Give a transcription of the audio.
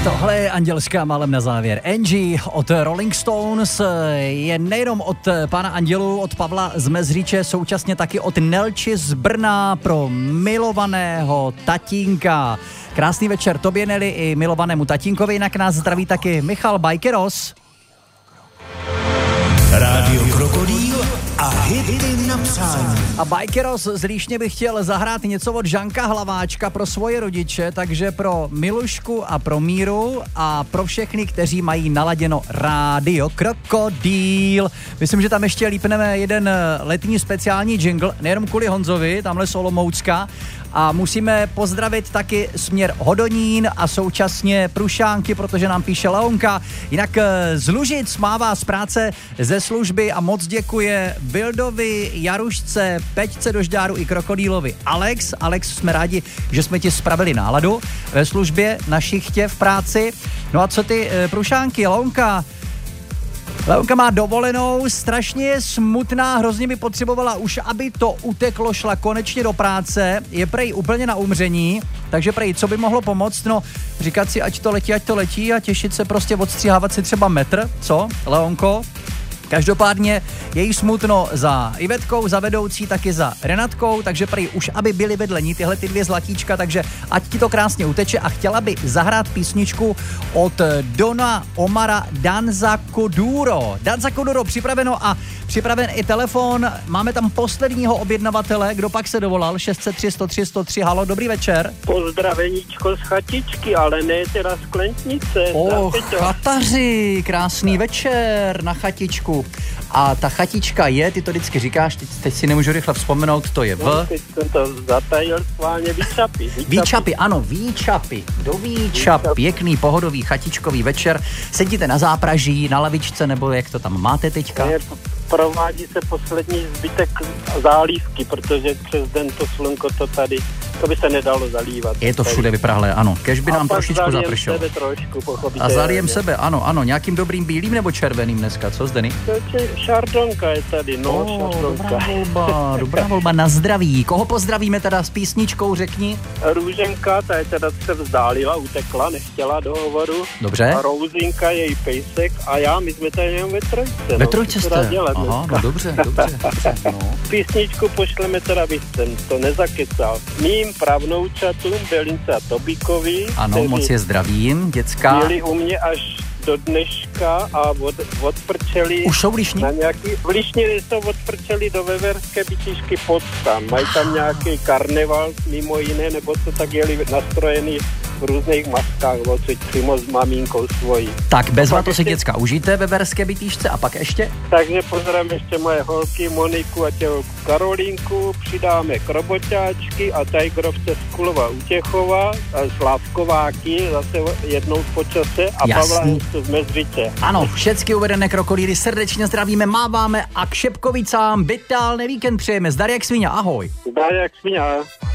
Tohle je Andělská málem na závěr. Angie od Rolling Stones je nejenom od pana Andělu, od Pavla z Mezříče, současně taky od Nelči z Brna pro milovaného tatínka. Krásný večer tobě, Neli, i milovanému tatínkovi, jinak nás zdraví taky Michal Bajkeros. Rádio Krokodýl a hity na přání. A Bajkeros z Líšně by chtěl zahrát něco od Žanka Hlaváčka pro svoje rodiče, takže pro Milušku a pro Míru a pro všechny, kteří mají naladěno Rádio Krokodýl. Myslím, že tam ještě lípneme jeden letní speciální jingle, nejenom kvůli Honzovi, tamhle z Olomoucka. A musíme pozdravit taky směr Hodonín a současně Prušánky, protože nám píše Leonka. Jinak z Lužic mává z práce ze služby a moc děkuje Vildovi, Jarušce, Peťce Dožďáru i Krokodýlovi Alex. Alex, jsme rádi, že jsme ti spravili náladu ve službě na šichtě v práci. No a co ty Prušánky, Leonka? Leonka má dovolenou, strašně je smutná, hrozně by potřebovala už, aby to uteklo, šla konečně do práce, je prej úplně na umření, takže prej, co by mohlo pomoct, no říkat si, ať to letí a těšit se prostě, odstříhávat si třeba metr, co, Leonko? Každopádně je jí smutno za Ivetkou, za vedoucí, taky za Renatkou, takže prý už, aby byly vedle ní tyhle ty dvě zlatíčka, takže ať ti to krásně uteče a chtěla by zahrát písničku od Dona Omara Danza Kuduro. Danza Kuduro připraveno a připraven i telefon. Máme tam posledního objednavatele, kdo pak se dovolal, 603 103 103, halo, dobrý večer. Pozdraveníčko z chatičky, ale ne teda z Klentnice. Chataři, krásný večer na chatičku. A ta chatička je, ty to vždycky říkáš, teď si nemůžu rychle vzpomenout, to je Teď jsem to zatajil schválně, Výčapy. Výčapy, ano, Výčapy, do Výčap, pěkný pohodový chatičkový večer, sedíte na zápraží, na lavičce, nebo jak to tam máte teďka? Provádí se poslední zbytek zálívky, protože přes den to slunko to tady, to by se nedalo zalívat. Je to všude vyprahlé, ano, kež by nám trošičku zapršelo. A zalijem sebe, ano, nějakým dobrým bílým nebo červeným dneska, co Zdeny? Šardonka je tady, šardonka. Dobrá volba, na zdraví. Koho pozdravíme teda s písničkou, řekni? Růženka, ta je teda se vzdálila, utekla, nechtěla do hovoru. Dobře. A Rouzinka, její pejsek a my jsme tady jenom ve trojce. Ve trojce jste? Aha, no dobře, no. Písničku pošleme teda, abych jsem to nezakecal. Mým pravnoučatům Belince a Tobíkovi. Ano, moc je zdravím, děcka. Byli u mě až do dneška a odprčeli. Už jsou v Líšni? V Líšni jsou odprčeli do Veverské Bytišky Podstan. Mají tam nějaký karneval mimo jiné, nebo co tak jeli nastrojený v různých maskách, odsaď přímo s maminkou svojí. Tak bezvato si děcka užijte ve Veverské Bytíšce a pak ještě? Takže pozdravím ještě moje holky Moniku a tělku Karolínku, přidáme Kroboťáčky a Tajgrovce z Kulova Utěchova a Slávkováky zase jednou po čase a Pavla z Mezřiče. Ano, všechny uvedené krokodýly srdečně zdravíme, máváme a k Šepkovicám bytálný víkend přejeme. Zdar jak svíňa, ahoj. Zdar jak svíňa.